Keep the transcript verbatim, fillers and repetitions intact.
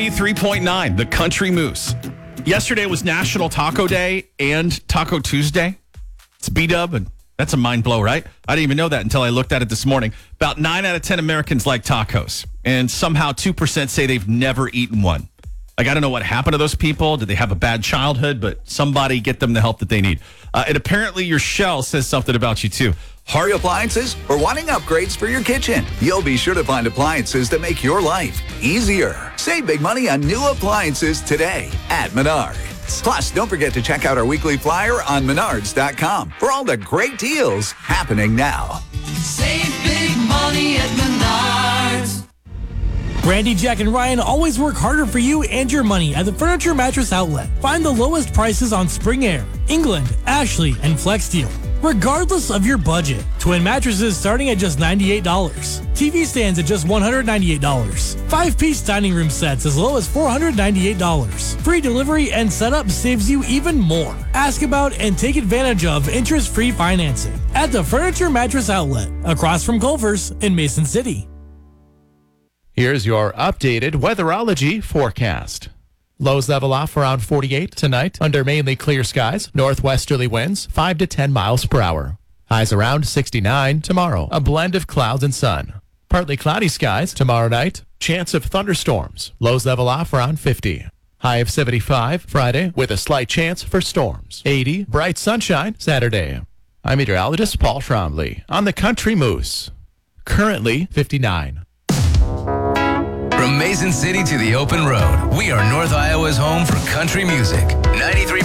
ninety-three point nine, the Country Moose. Yesterday was National Taco Day and Taco Tuesday. It's B-Dub, and that's a mind blow, right? I didn't even know that until I looked at it this morning. About nine out of ten Americans like tacos, and somehow two percent say they've never eaten one. Like, I don't know what happened to those people. Did they have a bad childhood? But somebody get them the help that they need. Uh, and apparently your shell says something about you, too. Hurry appliances or wanting upgrades for your kitchen? You'll be sure to find appliances that make your life easier. Save big money on new appliances today at Menards. Plus, don't forget to check out our weekly flyer on menards dot com for all the great deals happening now. Save big money at Menards. Brandy, Jack, and Ryan always work harder for you and your money at the Furniture Mattress Outlet. Find the lowest prices on Spring Air, England, Ashley, and Flex Steel, regardless of your budget. Twin mattresses starting at just ninety-eight dollars. T V stands at just one hundred ninety-eight dollars. Five-piece dining room sets as low as four hundred ninety-eight dollars. Free delivery and setup saves you even more. Ask about and take advantage of interest-free financing at the Furniture Mattress Outlet, across from Culver's in Mason City. Here's your updated weatherology forecast. Lows level off around forty-eight tonight under mainly clear skies. Northwesterly winds five to ten miles per hour. Highs around sixty-nine tomorrow. A blend of clouds and sun. Partly cloudy skies tomorrow night. Chance of thunderstorms. Lows level off around fifty. High of seventy-five Friday with a slight chance for storms. eighty bright sunshine Saturday. I'm meteorologist Paul Trombley on the Country Moose. Currently fifty-nine. From Mason City to the open road, we are North Iowa's home for country music. ninety-three